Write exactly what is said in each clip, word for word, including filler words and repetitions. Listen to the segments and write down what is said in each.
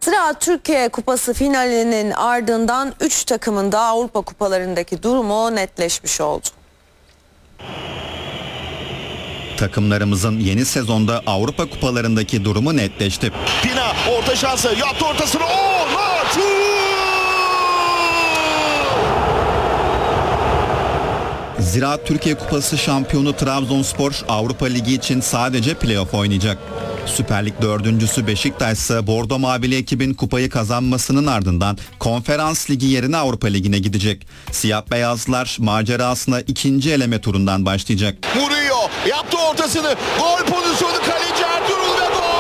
Ziraat Türkiye Kupası finalinin ardından üç takımın da Avrupa Kupalarındaki durumu netleşmiş oldu. Takımlarımızın yeni sezonda Avrupa Kupalarındaki durumu netleşti. Pina orta şansı yaptı, ortasını. Oh, Ziraat Türkiye Kupası şampiyonu Trabzonspor Avrupa Ligi için sadece playoff oynayacak. Süper Lig dördüncüsü Beşiktaş ise Bordo Mavili ekibin kupayı kazanmasının ardından Konferans Ligi yerine Avrupa Ligi'ne gidecek. Siyah beyazlar macerasına ikinci eleme turundan başlayacak. Vuruyor, yaptı ortasını. Gol pozisyonu, kaleci Ertuğrul ve gol!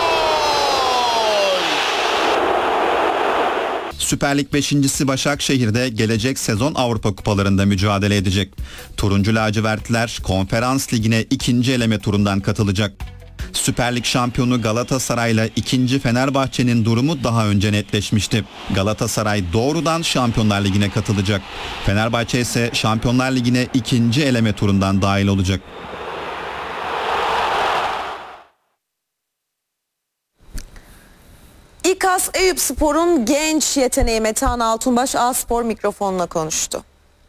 Süper Lig beşincisi Başakşehir'de gelecek sezon Avrupa Kupalarında mücadele edecek. Turuncu lacivertler Konferans Ligi'ne ikinci eleme turundan katılacak. Süper Lig şampiyonu Galatasaray'la ikinci Fenerbahçe'nin durumu daha önce netleşmişti. Galatasaray doğrudan Şampiyonlar Ligi'ne katılacak. Fenerbahçe ise Şampiyonlar Ligi'ne ikinci eleme turundan dahil olacak. İKAS Eyüpspor'un genç yeteneği Metehan Altunbaş A-Spor mikrofonuna konuştu.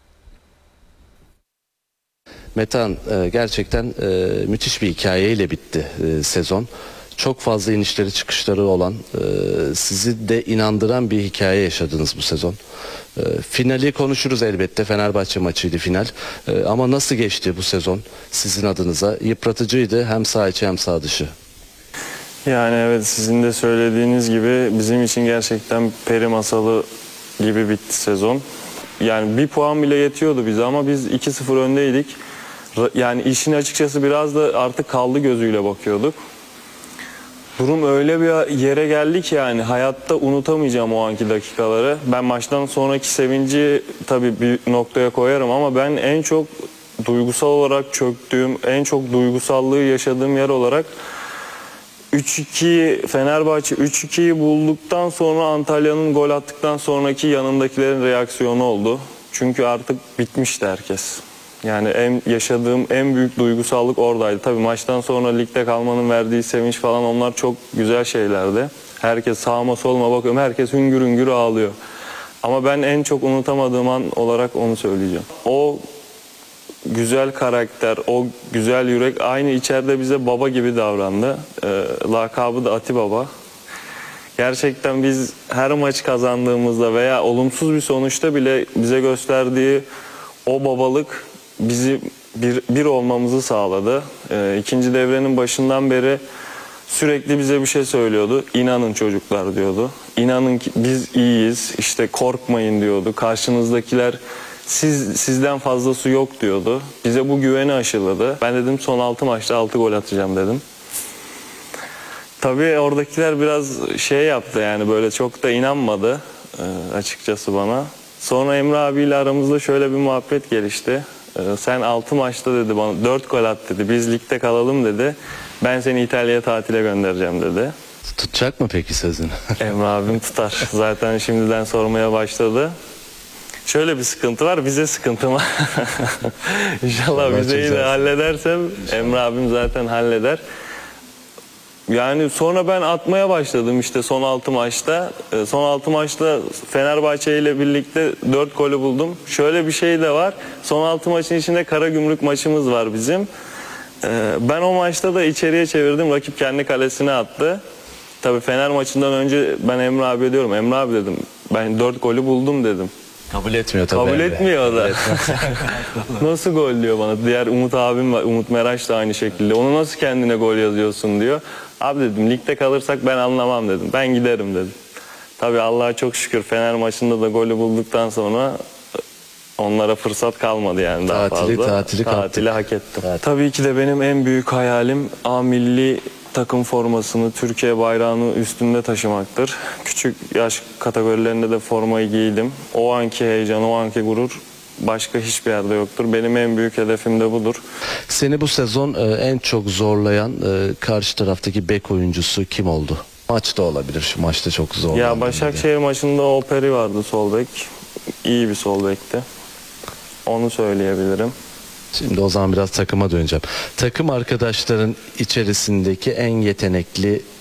Metehan, gerçekten müthiş bir hikayeyle bitti sezon. Çok fazla inişleri çıkışları olan, sizi de inandıran bir hikaye yaşadınız bu sezon. Finali konuşuruz elbette, Fenerbahçe maçıydı final. Ama nasıl geçti bu sezon sizin adınıza? Yıpratıcıydı, hem saha içi hem saha dışı. Yani evet, sizin de söylediğiniz gibi bizim için gerçekten peri masalı gibi bitti sezon. Yani bir puan bile yetiyordu bize ama biz iki sıfır öndeydik. Yani işin açıkçası biraz da artık kaldı gözüyle bakıyorduk. Durum öyle bir yere geldi ki yani hayatta unutamayacağım o anki dakikaları. Ben maçtan sonraki sevinci tabii bir noktaya koyarım ama ben en çok duygusal olarak çöktüğüm, en çok duygusallığı yaşadığım yer olarak üç iki Fenerbahçe üç ikiyi bulduktan sonra Antalya'nın gol attıktan sonraki yanındakilerin reaksiyonu oldu. Çünkü artık bitmişti herkes. Yani en, yaşadığım en büyük duygusallık oradaydı. Tabii maçtan sonra ligde kalmanın verdiği sevinç falan, onlar çok güzel şeylerdi. Herkes sağıma soluma bakıyorum, herkes hüngür hüngür ağlıyor. Ama ben en çok unutamadığım an olarak onu söyleyeceğim. O güzel karakter, o güzel yürek aynı içeride bize baba gibi davrandı. Ee, lakabı da Ati Baba. Gerçekten biz her maç kazandığımızda veya olumsuz bir sonuçta bile bize gösterdiği o babalık bizi bir, bir olmamızı sağladı. Ee, ikinci devrenin başından beri sürekli bize bir şey söylüyordu. İnanın çocuklar diyordu. İnanın ki biz iyiyiz. İşte korkmayın diyordu. Karşınızdakiler siz sizden fazlası yok diyordu. Bize bu güveni aşıladı. Ben dedim son altı maçta altı gol atacağım dedim. Tabii oradakiler biraz şey yaptı, yani böyle çok da inanmadı e, açıkçası bana. Sonra Emre abiyle aramızda şöyle bir muhabbet gelişti. E, sen altı maçta dedi bana dört gol at dedi. Biz ligde kalalım dedi. Ben seni İtalya'ya tatile göndereceğim dedi. Tutacak mı peki sözünü? Emre abim tutar. Zaten şimdiden sormaya başladı. Şöyle bir sıkıntı var, bize sıkıntı var. İnşallah vizeyi de halledersem Emre abim zaten halleder. Yani sonra ben atmaya başladım işte son altı maçta. Son altı maçta Fenerbahçe ile birlikte dört golü buldum. Şöyle bir şey de var. Son altı maçın içinde Karagümrük maçımız var bizim. Ben o maçta da içeriye çevirdim. Rakip kendi kalesine attı. Tabii Fener maçından önce ben Emre abi diyorum. Emre abi dedim, ben dört golü buldum dedim. Kabul etmiyor tabii. Kabul Emre. etmiyor da. Nasıl gol diyor bana. Diğer Umut abim var. Umut Meraş da aynı şekilde. Onu nasıl kendine gol yazıyorsun diyor. Abi dedim, ligde kalırsak ben anlamam dedim. Ben giderim dedim. Tabii Allah'a çok şükür Fener maçında da golü bulduktan sonra onlara fırsat kalmadı yani daha tatili, fazla. Tatili tatili hak ettim. Evet. Tabii ki de benim en büyük hayalim A milli takım formasını, Türkiye bayrağını üstünde taşımaktır. Küçük yaş kategorilerinde de formayı giydim. O anki heyecan, o anki gurur başka hiçbir yerde yoktur. Benim en büyük hedefim de budur. Seni bu sezon en çok zorlayan karşı taraftaki bek oyuncusu kim oldu? Maçta olabilir. Şu maçta çok zor. Ya Başakşehir maçında Operi vardı, sol bek. İyi bir sol bekti. Onu söyleyebilirim. Şimdi o zaman biraz takıma döneceğim. Takım arkadaşların içerisindeki en yetenekli